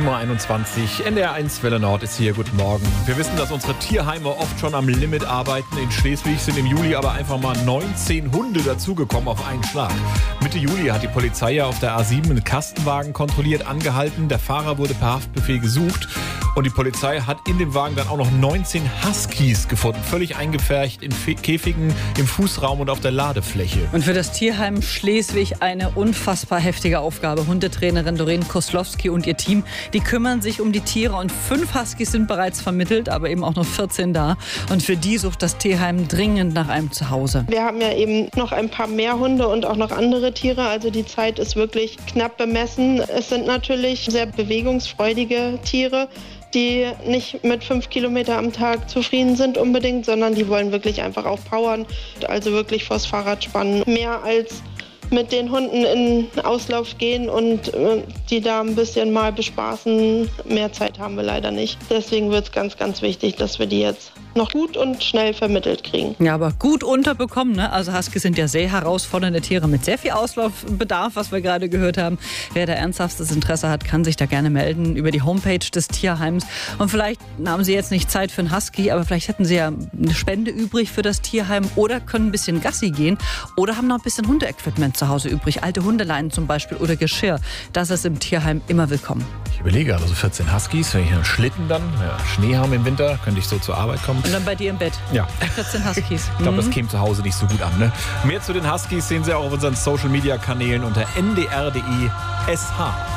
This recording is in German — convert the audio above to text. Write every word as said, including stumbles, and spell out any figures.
sieben Uhr einundzwanzig. N D R eins Welle Nord ist hier. Guten Morgen. Wir wissen, dass unsere Tierheime oft schon am Limit arbeiten. In Schleswig sind im Juli aber einfach mal neunzehn Hunde dazugekommen auf einen Schlag. Mitte Juli hat die Polizei ja auf der A sieben einen Kastenwagen kontrolliert, angehalten. Der Fahrer wurde per Haftbefehl gesucht. Und die Polizei hat in dem Wagen dann auch noch neunzehn Huskies gefunden. Völlig eingepfercht in Käfigen, im Fußraum und auf der Ladefläche. Und für das Tierheim Schleswig eine unfassbar heftige Aufgabe. Hundetrainerin Doreen Koslowski und ihr Team, die kümmern sich um die Tiere. Und fünf Huskies sind bereits vermittelt, aber eben auch noch vierzehn da. Und für die sucht das Tierheim dringend nach einem Zuhause. Wir haben ja eben noch ein paar mehr Hunde und auch noch andere Tiere. Also die Zeit ist wirklich knapp bemessen. Es sind natürlich sehr bewegungsfreudige Tiere, die nicht mit fünf Kilometer am Tag zufrieden sind unbedingt, sondern die wollen wirklich einfach auch powern, also wirklich vors Fahrrad spannen. Mehr als mit den Hunden in Auslauf gehen und äh, die da ein bisschen mal bespaßen, mehr Zeit haben wir leider nicht. Deswegen wird es ganz, ganz wichtig, dass wir die jetzt noch gut und schnell vermittelt kriegen. Ja, aber gut unterbekommen, ne? Also Huskies sind ja sehr herausfordernde Tiere mit sehr viel Auslaufbedarf, was wir gerade gehört haben. Wer da ernsthaftes Interesse hat, kann sich da gerne melden über die Homepage des Tierheims. Und vielleicht haben Sie jetzt nicht Zeit für einen Husky, aber vielleicht hätten Sie ja eine Spende übrig für das Tierheim oder können ein bisschen Gassi gehen oder haben noch ein bisschen Hundeequipment zu Hause übrig. Alte Hundeleinen zum Beispiel oder Geschirr. Das ist im Tierheim immer willkommen. Ich überlege, also vierzehn Huskies, wenn ich einen Schlitten dann, ja, Schnee haben im Winter, könnte ich so zur Arbeit kommen. Und dann bei dir im Bett. Ja. vierzehn Huskies. Ich glaube, Mhm. das käme zu Hause nicht so gut an. Ne? Mehr zu den Huskies sehen Sie auch auf unseren Social-Media-Kanälen unter n d r punkt d e S H.